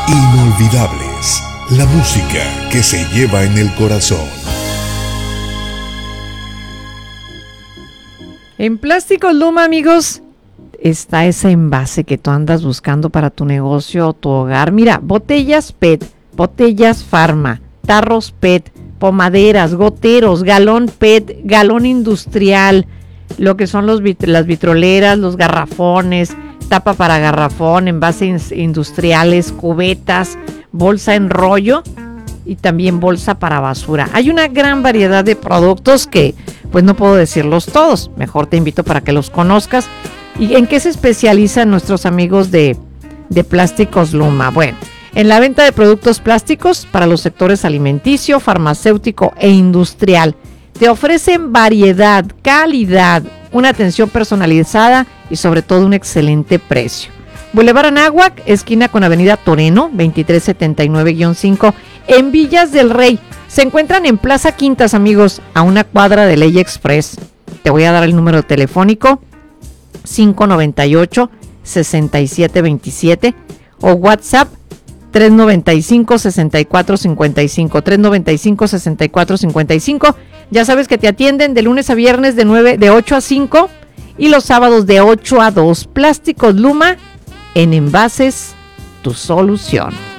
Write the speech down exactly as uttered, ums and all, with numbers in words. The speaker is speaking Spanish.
Inolvidables, la música que se lleva en el corazón. En Plásticos Luma, amigos, está ese envase que tú andas buscando para tu negocio o tu hogar. Mira, botellas P E T, botellas Pharma, tarros P E T, pomaderas, goteros, galón P E T, galón industrial, lo que son los vit- las vitroleras, los garrafones, tapa para garrafón, envases industriales, cubetas, bolsa en rollo y también bolsa para basura. Hay una gran variedad de productos que pues no puedo decirlos todos, mejor te invito para que los conozcas. ¿Y en qué se especializan nuestros amigos de, de Plásticos Luma? Bueno, en la venta de productos plásticos para los sectores alimenticio, farmacéutico e industrial. Te ofrecen variedad, calidad, una atención personalizada y sobre todo un excelente precio. Boulevard Anáhuac, esquina con Avenida Toreno, veintitrés setenta y nueve guión cinco, en Villas del Rey. Se encuentran en Plaza Quintas, amigos, a una cuadra de Ley Express. Te voy a dar el número telefónico cinco noventa y ocho, sesenta y siete veintisiete o WhatsApp tres noventa y cinco, sesenta y cuatro cincuenta y cinco, tres noventa y cinco, sesenta y cuatro cincuenta y cinco. Ya sabes que te atienden de lunes a viernes de nueve, de ocho a cinco y los sábados de ocho a dos. Plásticos Luma, en envases, tu solución.